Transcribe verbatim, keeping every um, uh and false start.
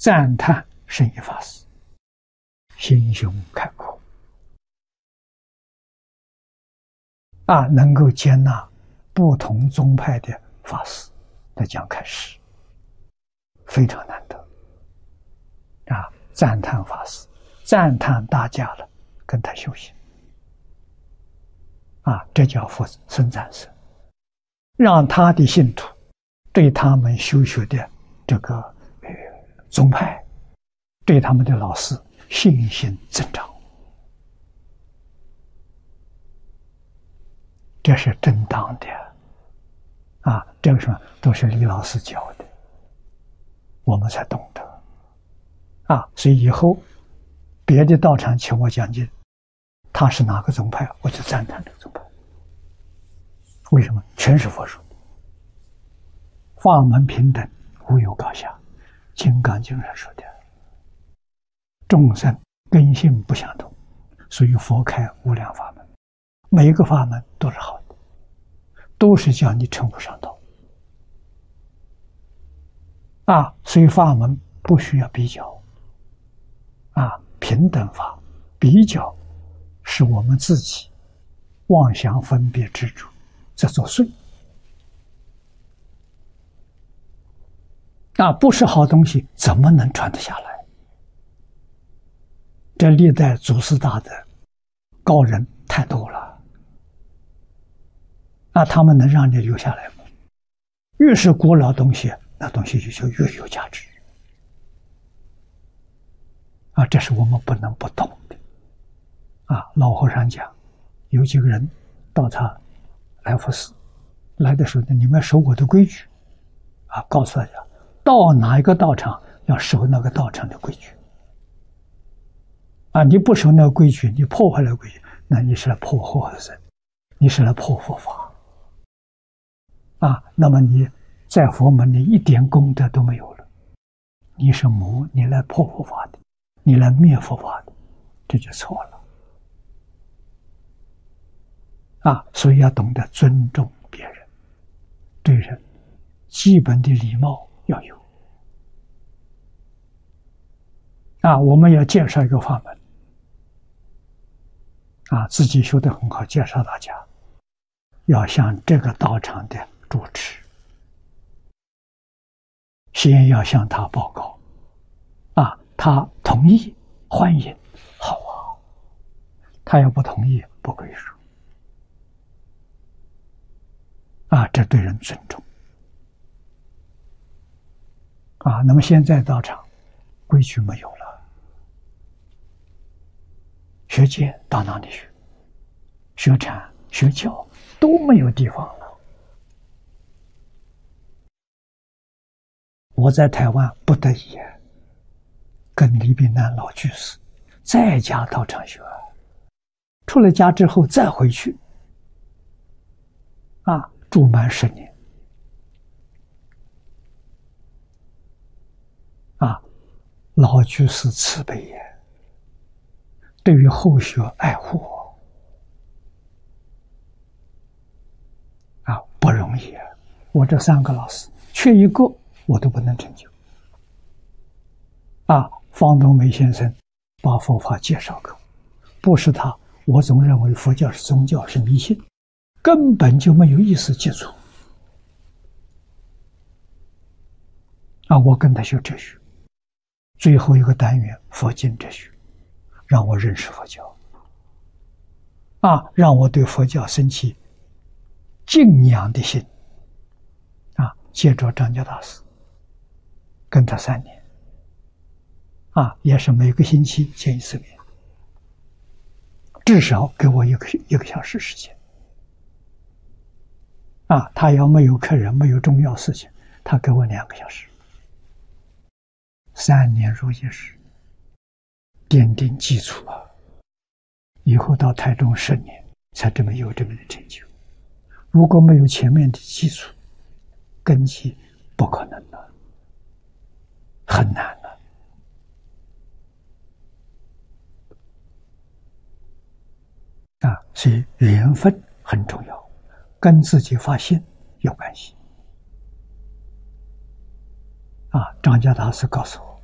赞叹圣严法师心胸开阔，啊，能够接纳不同宗派的法师来讲开示，非常难得。啊，赞叹法师，赞叹大家了，跟他修行。啊，这叫佛僧赞僧，让他的信徒对他们修学的这个呃宗派，对他们的老师信心增长。这是正当的啊！这个什么都是李老师教的，我们才懂得啊！所以以后别的道场请我讲经，他是哪个宗派，我就赞叹这个宗派。为什么？全是佛说，法门平等，无有高下，《金刚经》上说的。众生根性不相同，所以佛开无量法门，每一个法门都是好的，都是叫你成佛上道啊！所以法门不需要比较啊，平等法比较是我们自己妄想分别执着在作祟啊！不是好东西怎么能传得下来？这历代祖师大德高人太多了啊，他们能让你留下来吗？越是古老东西，那东西就越有价值啊！这是我们不能不懂的啊！老和尚讲，有几个人到他来佛寺来的时候呢，你们要守我的规矩啊！告诉大家，到哪一个道场要守那个道场的规矩啊！你不守那个规矩，你破坏了规矩，那你是来破坏人，你是来破佛法啊！那么你在佛门里一点功德都没有了，你是魔，你来破佛法的，你来灭佛法的，这就错了啊！所以要懂得尊重别人，对人基本的礼貌要有啊！我们要介绍一个法门啊，自己修得很好，介绍大家要向这个道场的主持先要向他报告啊，他同意欢迎，好啊，他要不同意不归属啊，这对人尊重啊。那么现在道场规矩没有了，学界到哪里学？学禅学教都没有地方了。我在台湾不得已跟李炳南老居士在家道场学，出了家之后再回去啊，住满十年啊，老居士慈悲也，对于后学爱护啊，不容易啊！我这三个老师缺一个我都不能成就啊！方东梅先生把佛法介绍给我，不是他，我总认为佛教是宗教，是迷信，根本就没有意识接触啊！我跟他学哲学，最后一个单元佛经哲学，让我认识佛教啊，让我对佛教生起敬仰的心啊！接着张家大师跟他三年啊，也是每个星期见一次面，至少给我一个一个小时时间啊！他要没有客人，没有重要事情，他给我两个小时，三年如一日，奠定基础啊！以后到台中十年才这么有这么的成就。如果没有前面的基础根基，不可能的，很难的啊！所以缘分很重要，跟自己发心有关系啊！张家大师告诉我，